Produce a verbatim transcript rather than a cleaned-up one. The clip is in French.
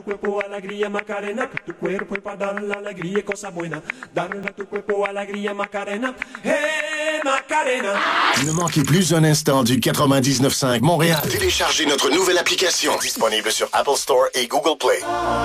cuerpo alegría Macarena, que tu cuerpo es para dar la alegría y cosa buena. Darle a tu cuerpo alegría Macarena, hey Macarena. Ne manquez plus un instant du quatre-vingt-dix-neuf cinq Montréal. Téléchargez notre nouvelle application disponible sur Apple Store et Google Play.